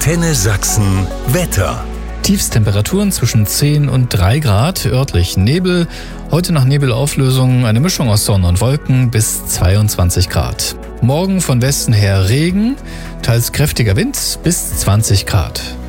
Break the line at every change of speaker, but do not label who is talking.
Antenne Sachsen Wetter.
Tiefstemperaturen zwischen 10 und 3 Grad, örtlich Nebel. Heute nach Nebelauflösung eine Mischung aus Sonne und Wolken bis 22 Grad. Morgen von Westen her Regen, teils kräftiger Wind bis 20 Grad.